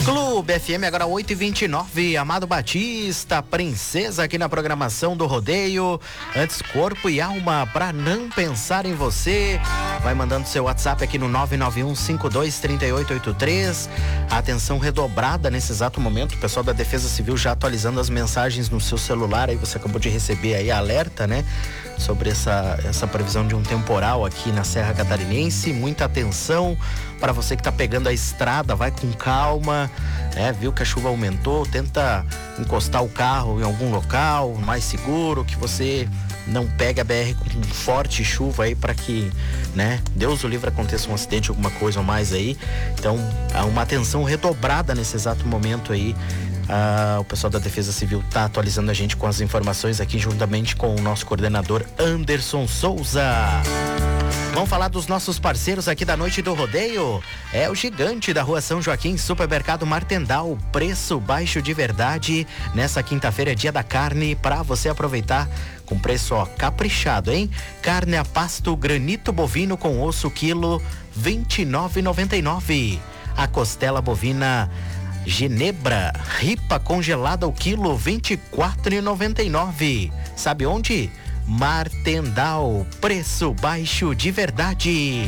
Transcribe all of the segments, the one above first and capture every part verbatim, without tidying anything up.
Clube F M, agora oito e vinte e nove. Amado Batista, princesa aqui na programação do rodeio. Antes, corpo e alma, pra não pensar em você. Vai mandando seu WhatsApp aqui no nove nove um cinco dois três oito oito três. Atenção redobrada nesse exato momento. O pessoal da Defesa Civil já atualizando as mensagens no seu celular. Aí você acabou de receber aí alerta, né? Sobre essa, essa previsão de um temporal aqui na Serra Catarinense. Muita atenção para você que tá pegando a estrada, vai com calma, né? Viu que a chuva aumentou, tenta encostar o carro em algum local mais seguro, que você não pegue a B R com forte chuva aí, para que, né, Deus o livre, aconteça um acidente, alguma coisa ou mais aí. Então, há uma atenção redobrada nesse exato momento aí. Ah, o pessoal da Defesa Civil está atualizando a gente com as informações aqui, juntamente com o nosso coordenador Anderson Souza. Vamos falar dos nossos parceiros aqui da noite do rodeio. É o Gigante da Rua São Joaquim, Supermercado Martendal, preço baixo de verdade. Nessa quinta-feira é dia da carne, para você aproveitar com preço, ó, caprichado, hein? Carne a pasto granito bovino com osso quilo vinte e nove reais e noventa e nove centavos. A costela bovina Genebra ripa congelada o quilo vinte e quatro reais e noventa e nove centavos. Sabe onde? Martendal, preço baixo de verdade.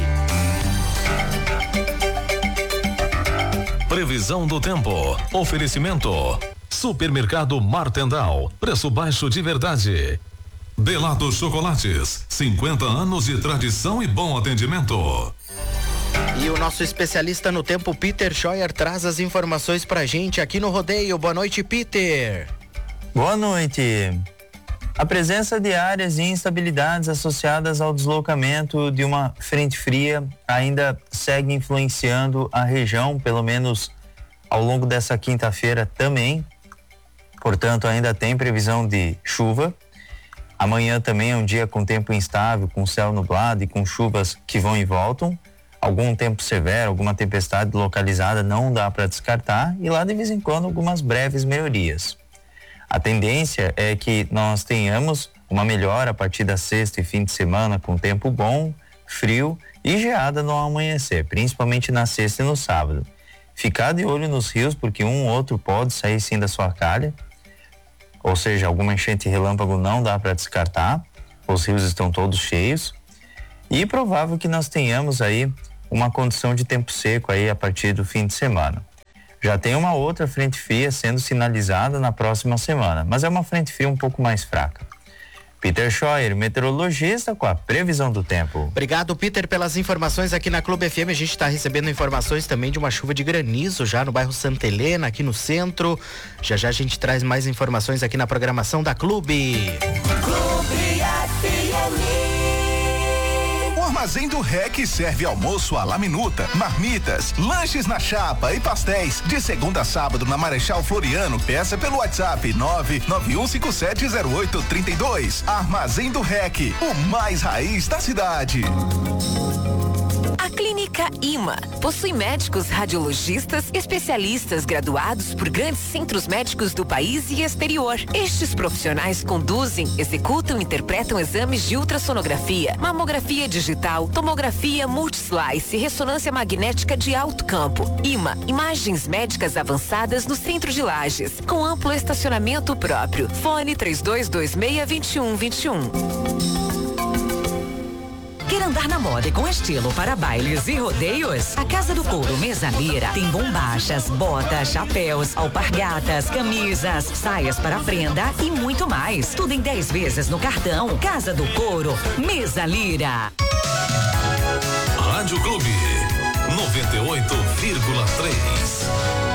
Previsão do tempo. Oferecimento. Supermercado Martendal, preço baixo de verdade. Delado Chocolates, cinquenta anos de tradição e bom atendimento. E o nosso especialista no tempo, Peter Scheuer, traz as informações pra gente aqui no rodeio. Boa noite, Peter. Boa noite. A presença de áreas de instabilidades associadas ao deslocamento de uma frente fria ainda segue influenciando a região, pelo menos ao longo dessa quinta-feira também. Portanto, ainda tem previsão de chuva. Amanhã também é um dia com tempo instável, com céu nublado e com chuvas que vão e voltam. Algum tempo severo, alguma tempestade localizada não dá para descartar, e lá de vez em quando algumas breves melhorias. A tendência é que nós tenhamos uma melhora a partir da sexta e fim de semana, com tempo bom, frio e geada no amanhecer, principalmente na sexta e no sábado. Ficar de olho nos rios, porque um ou outro pode sair sim da sua calha, ou seja, alguma enchente relâmpago não dá para descartar, os rios estão todos cheios, e provável que nós tenhamos aí uma condição de tempo seco aí a partir do fim de semana. Já tem uma outra frente fria sendo sinalizada na próxima semana, mas é uma frente fria um pouco mais fraca. Peter Scheuer, meteorologista, com a previsão do tempo. Obrigado, Peter, pelas informações aqui na Clube F M. A gente está recebendo informações também de uma chuva de granizo já no bairro Santa Helena, aqui no centro. Já já a gente traz mais informações aqui na programação da Clube. Clube F M. Armazém do Rec serve almoço à la minuta, marmitas, lanches na chapa e pastéis. De segunda a sábado na Marechal Floriano. Peça pelo WhatsApp nove nove um cinco sete zero oito três dois. Armazém do Rec, o mais raiz da cidade. A Clínica I M A possui médicos radiologistas, especialistas graduados por grandes centros médicos do país e exterior. Estes profissionais conduzem, executam e interpretam exames de ultrassonografia, mamografia digital, tomografia multislice e ressonância magnética de alto campo. I M A, imagens médicas avançadas no centro de Lages, com amplo estacionamento próprio. Fone três dois dois seis, dois um dois um. Quer andar na moda e com estilo para bailes e rodeios? A Casa do Couro Mesalira tem bombachas, botas, chapéus, alpargatas, camisas, saias para prenda e muito mais. Tudo em dez vezes no cartão. Casa do Couro Mesalira. Rádio Clube noventa e oito vírgula três.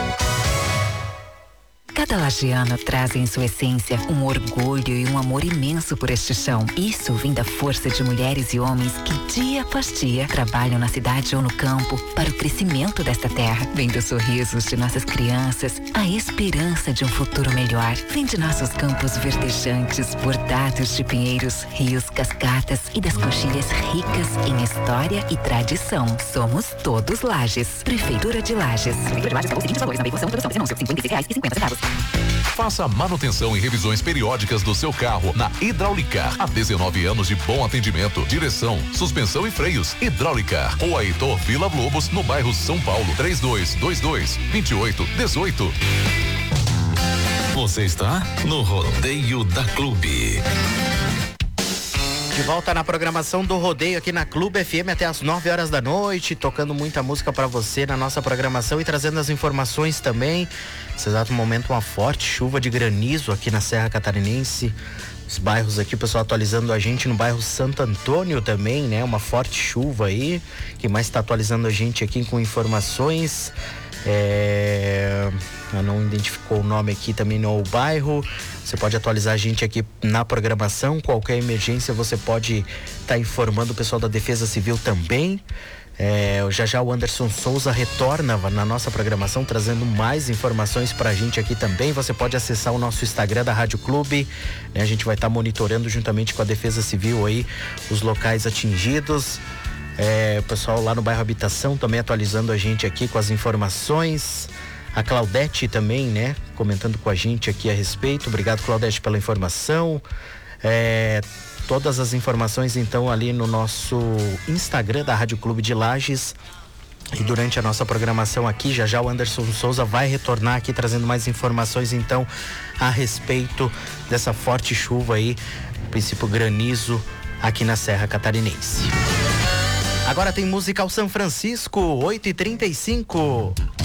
Cada lagiano traz em sua essência um orgulho e um amor imenso por este chão. Isso vem da força de mulheres e homens que dia após dia trabalham na cidade ou no campo para o crescimento desta terra. Vem dos sorrisos de nossas crianças, a esperança de um futuro melhor. Vem de nossos campos verdejantes, bordados de pinheiros, rios, cascatas e das coxilhas ricas em história e tradição. Somos todos Lages. Prefeitura de Lages. Prefeitura de Lages, os seguintes valores na veiculação, produção desse anúncio, cinquenta e seis reais e cinquenta centavos. Faça manutenção e revisões periódicas do seu carro na Hidraulicar. Há dezenove anos de bom atendimento, direção, suspensão e freios. Hidraulicar. Rua Heitor Vila Lobos, no bairro São Paulo. três dois dois dois, dois oito um oito. Você está no Rodeio da Clube. De volta na programação do Rodeio aqui na Clube F M até as nove horas da noite, tocando muita música para você na nossa programação e trazendo as informações também. Nesse exato momento, uma forte chuva de granizo aqui na Serra Catarinense. Os bairros aqui, o pessoal atualizando a gente no bairro Santo Antônio também, né? Uma forte chuva aí. Quem mais está atualizando a gente aqui com informações? É... Eu não identificou o nome aqui também no bairro. Você pode atualizar a gente aqui na programação. Qualquer emergência você pode estar tá informando o pessoal da Defesa Civil também. É, já já o Anderson Souza retorna na nossa programação trazendo mais informações pra gente aqui também. Você pode acessar o nosso Instagram da Rádio Clube, né? A gente vai estar tá monitorando juntamente com a Defesa Civil aí os locais atingidos. É, o pessoal lá no bairro Habitação também atualizando a gente aqui com as informações. A Claudete também, né? Comentando com a gente aqui a respeito. Obrigado, Claudete, pela informação. É, todas as informações, então, ali no nosso Instagram da Rádio Clube de Lages. E durante a nossa programação aqui, já já o Anderson Souza vai retornar aqui trazendo mais informações, então, a respeito dessa forte chuva aí, no princípio granizo, aqui na Serra Catarinense. Agora tem Musical São Francisco, oito e trinta e cinco.